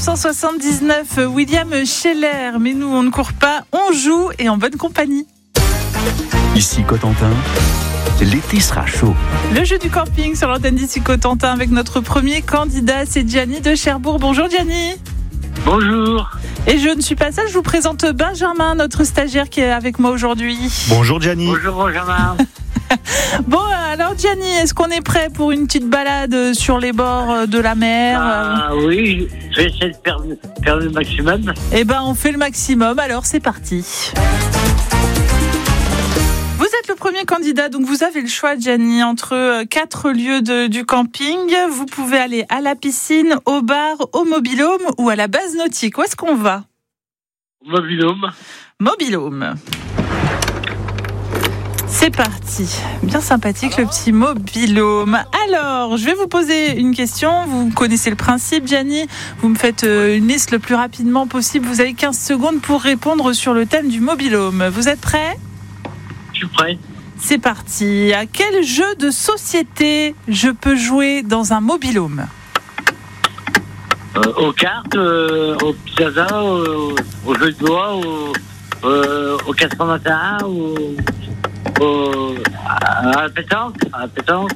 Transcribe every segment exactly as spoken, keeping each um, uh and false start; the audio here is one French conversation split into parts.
cent soixante-dix-neuf, William Scheller. Mais nous, on ne court pas, on joue et en bonne compagnie. Ici Cotentin, l'été sera chaud. Le jeu du camping sur l'antenne d'Ici Cotentin avec notre premier candidat, c'est Gianni de Cherbourg. Bonjour Gianni. Bonjour. Et je ne suis pas seule, je vous présente Benjamin, notre stagiaire qui est avec moi aujourd'hui. Bonjour Gianni. Bonjour Benjamin. Bon, alors Gianni, est-ce qu'on est prêt pour une petite balade sur les bords de la mer? Ah oui, je vais essayer de faire, faire le maximum. Eh ben, on fait le maximum, alors c'est parti. Vous êtes le premier candidat, donc vous avez le choix, Gianni, entre quatre lieux de, du camping. Vous pouvez aller à la piscine, au bar, au mobil-home ou à la base nautique. Où est-ce qu'on va? Mobil-home. Mobil-home. C'est parti. Bien sympathique le petit mobil-home. Alors, je vais vous poser une question. Vous connaissez le principe, Gianni. Vous me faites une liste le plus rapidement possible. Vous avez quinze secondes pour répondre sur le thème du mobil-home. Vous êtes prêts ? Je suis prêt. C'est parti. À quel jeu de société je peux jouer dans un mobil-home ? Euh, aux cartes, euh, au piazza, au, au jeu de doigts, au, euh, au quatre cent vingt et un, au, au, à la pétanque, à la pétanque.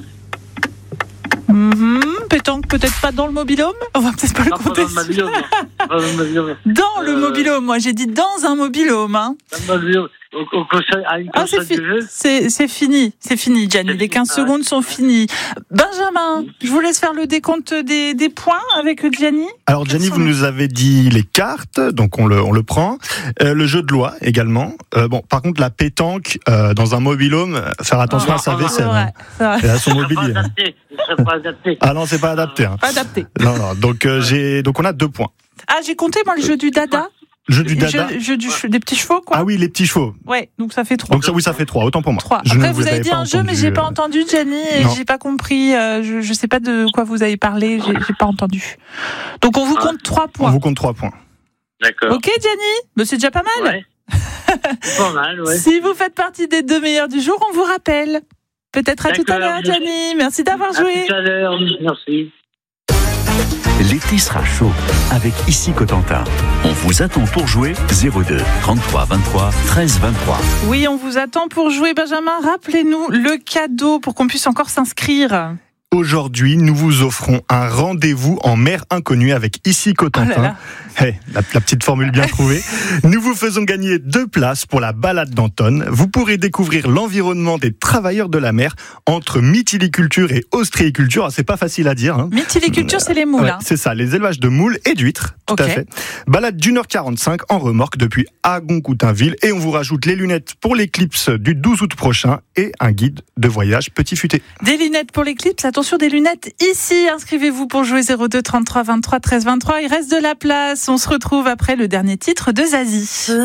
Mm-hmm. Pétanque, peut-être pas dans le mobil-home ? On va peut-être pas Non, le compter. pas dans le mobil-home. Pas dans le mobil-home. Dans le Euh, mobil-home, moi j'ai dit dans un mobil-home. Hein. Dans le mobil-home. Au, au console, à une Ah, console c'est, fi- de jeu. c'est, c'est fini, c'est fini, Gianni. C'est Les quinze fini, secondes sont finies. Benjamin, je vous laisse faire le décompte des, des points avec Gianni. Alors Gianni, vous nous avez dit les cartes, donc on le, on le prend. Euh, le jeu de loi également. Euh, bon, par contre, la pétanque euh, dans un mobil-home, faire attention Ah, à sa ah, vaisselle. C'est vrai, hein. c'est vrai. Et à son Ce serait pas mobilier. hein. adapté. Ce serait pas adapté. Ah non, c'est pas adapté. Hein. Pas adapté. Non, non. Donc euh, j'ai, donc on a deux points. Ah, j'ai compté moi le jeu du dada. Jeu du Le dada. jeu, jeu du che- des petits chevaux, quoi. Ah oui, les petits chevaux. Ouais, donc ça fait trois. Donc ça, oui, ça fait trois. Autant pour moi. Trois. Je Après, ne vous avez avais dit pas un jeu, mais entendu, j'ai pas euh, entendu, Gianni, et non. j'ai pas compris. euh, je, je sais pas de quoi vous avez parlé, j'ai, j'ai pas entendu. Donc on vous compte trois On points. vous compte trois points. D'accord. Ok, Gianni, bah, c'est déjà pas mal. Ouais. Pas mal, ouais. Si vous faites partie des deux meilleurs du jour, on vous rappelle. Peut-être à tout à D'accord, l'heure, merci. Gianni. Merci d'avoir À joué. tout à l'heure, merci. L'été sera chaud avec Ici Cotentin. On vous attend pour jouer zéro deux trente-trois vingt-trois treize vingt-trois. Oui, on vous attend pour jouer, Benjamin. Rappelez-nous le cadeau pour qu'on puisse encore s'inscrire. Aujourd'hui, nous vous offrons un rendez-vous en mer inconnue avec Ici Oh là Cotentin. là. Hey, la, la petite formule bien trouvée. Nous vous faisons gagner deux places pour la balade d'Anton. Vous pourrez découvrir l'environnement des travailleurs de la mer entre mytiliculture et ostréiculture. Ah, c'est pas facile à dire. Hein. Mytiliculture, c'est les moules. Ouais, hein. c'est ça, les élevages de moules et d'huîtres, tout Ok. à fait. Balade d'une heure quarante-cinq en remorque depuis Agon-Coutainville et on vous rajoute les lunettes pour l'éclipse du douze août prochain et un guide de voyage petit futé. Des lunettes pour l'éclipse. Attention, des lunettes ici. Inscrivez-vous pour jouer zéro deux trente-trois vingt-trois treize vingt-trois. Il reste de la place. On se retrouve après le dernier titre de Zazie.